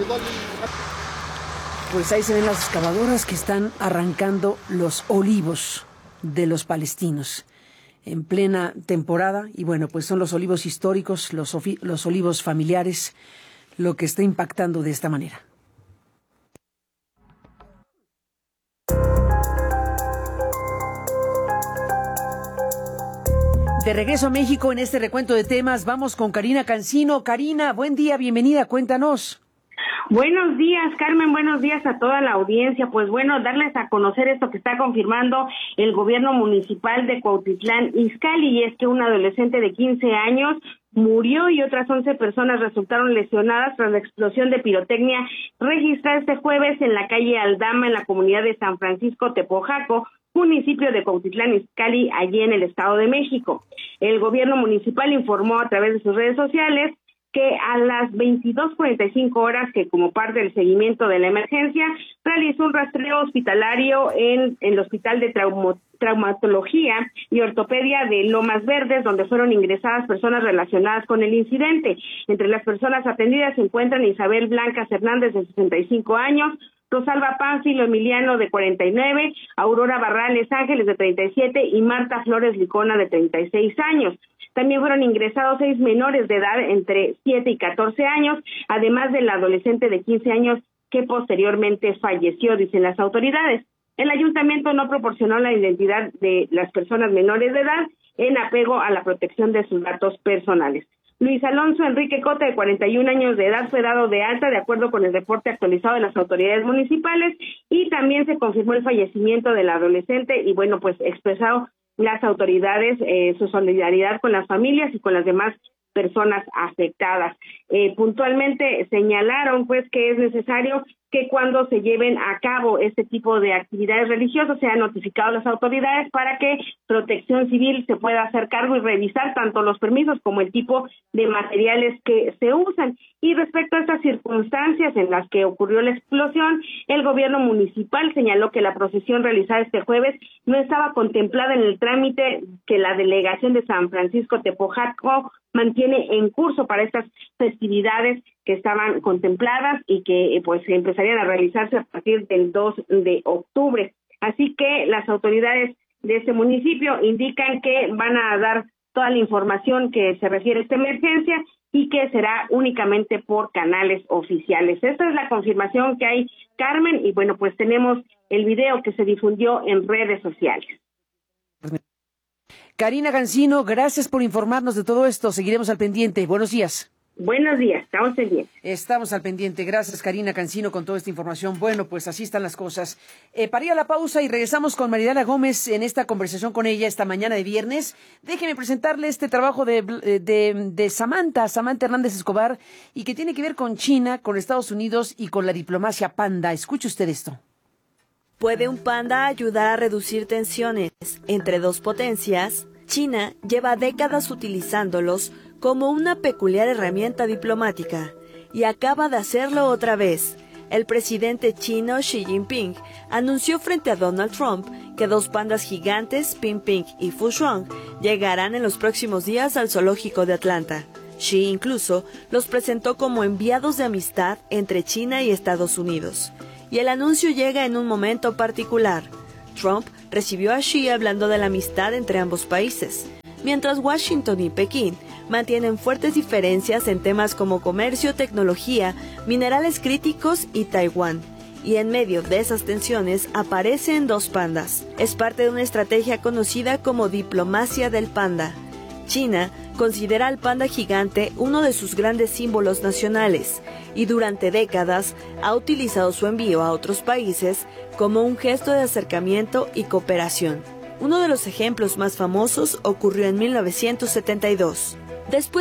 Pues ahí se ven las excavadoras que están arrancando los olivos de los palestinos en plena temporada. Y bueno, pues son los olivos históricos, los olivos familiares, lo que está impactando de esta manera. De regreso a México en este recuento de temas, vamos con Karina Cancino. Karina, buen día, bienvenida, cuéntanos. Buenos días, Carmen, buenos días a toda la audiencia. Pues bueno, darles a conocer esto que está confirmando el gobierno municipal de Cuautitlán Izcalli, y es que un adolescente de 15 años murió y otras 11 personas resultaron lesionadas tras la explosión de pirotecnia registrada este jueves en la calle Aldama, en la comunidad de San Francisco Tepojaco, municipio de Cuautitlán Izcalli, allí en el Estado de México. El gobierno municipal informó a través de sus redes sociales que a las 22:45 horas, que como parte del seguimiento de la emergencia, realizó un rastreo hospitalario en el Hospital de Traumatología y Ortopedia de Lomas Verdes, donde fueron ingresadas personas relacionadas con el incidente. Entre las personas atendidas se encuentran Isabel Blancas Hernández, de 65 años, Rosalba Pánfilo Emiliano, de 49, Aurora Barrales Ángeles, de 37, y Marta Flores Licona, de 36 años. También fueron ingresados 6 menores de edad entre 7 y 14 años, además del adolescente de 15 años que posteriormente falleció, dicen las autoridades. El ayuntamiento no proporcionó la identidad de las personas menores de edad en apego a la protección de sus datos personales. Luis Alonso Enrique Cota, de 41 años de edad, fue dado de alta de acuerdo con el reporte actualizado de las autoridades municipales, y también se confirmó el fallecimiento del adolescente y bueno, pues expresado las autoridades su solidaridad con las familias y con las demás personas afectadas. Puntualmente señalaron pues que es necesario que cuando se lleven a cabo este tipo de actividades religiosas sean notificados las autoridades para que Protección Civil se pueda hacer cargo y revisar tanto los permisos como el tipo de materiales que se usan. Y respecto a estas circunstancias en las que ocurrió la explosión, el gobierno municipal señaló que la procesión realizada este jueves no estaba contemplada en el trámite que la delegación de San Francisco Tepojaco mantiene en curso para estas festividades que estaban contempladas y que pues empezarían a realizarse a partir del 2 de octubre. Así que las autoridades de este municipio indican que van a dar toda la información que se refiere a esta emergencia y que será únicamente por canales oficiales. Esta es la confirmación que hay, Carmen, y bueno, pues tenemos el video que se difundió en redes sociales. Karina Cancino, gracias por informarnos de todo esto. Seguiremos al pendiente. Buenos días. Buenos días, estamos pendientes. Estamos al pendiente. Gracias, Karina Cancino, con toda esta información. Bueno, pues así están las cosas. Para ir a la pausa y regresamos con Maridala Gómez en esta conversación con ella esta mañana de viernes. Déjeme presentarle este trabajo de Samantha Hernández Escobar, y que tiene que ver con China, con Estados Unidos y con la diplomacia panda. Escuche usted esto. ¿Puede un panda ayudar a reducir tensiones entre dos potencias? China lleva décadas utilizándolos como una peculiar herramienta diplomática y acaba de hacerlo otra vez. El presidente chino Xi Jinping anunció frente a Donald Trump que 2 pandas gigantes, Ping y Fushuang, llegarán en los próximos días al zoológico de Atlanta. Xi incluso los presentó como enviados de amistad entre China y Estados Unidos. Y el anuncio llega en un momento particular. Trump recibió a Xi hablando de la amistad entre ambos países, mientras Washington y Pekín mantienen fuertes diferencias en temas como comercio, tecnología, minerales críticos y Taiwán. Y en medio de esas tensiones aparecen 2 pandas. Es parte de una estrategia conocida como diplomacia del panda. China considera al panda gigante uno de sus grandes símbolos nacionales y durante décadas ha utilizado su envío a otros países como un gesto de acercamiento y cooperación. Uno de los ejemplos más famosos ocurrió en 1972. Después